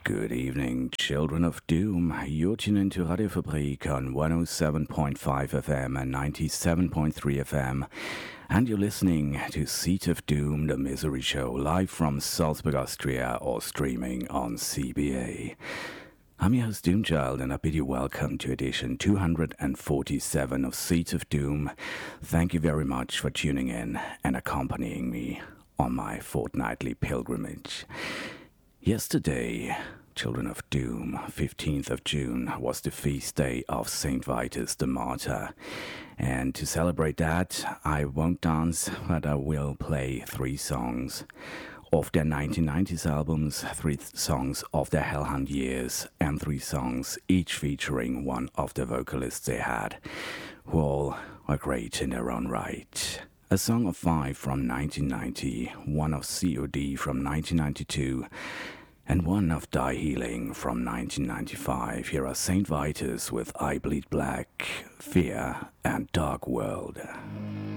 Good evening, children of doom. You're tuned into Radio Fabrik on 107.5 FM and 97.3 FM. And you're listening to Seat of Doom, the Misery Show, live from Salzburg, Austria, or streaming on CBA. I'm your host Doomchild, and I bid you welcome to edition 247 of Seats of Doom. Thank you very much for tuning in and accompanying me on my fortnightly pilgrimage. Yesterday, Children of Doom, 15th of June, was the feast day of Saint Vitus the Martyr. And to celebrate that, I won't dance, but I will play 3 songs of their 1990s albums, 3 songs of their Hellhound years, and 3 songs each featuring one of the vocalists they had, who all are great in their own right. A Song of 5 from 1990, one of COD from 1992, and one of Die Healing from 1995. Here are Saint Vitus with I Bleed Black, Fear, and Dark World.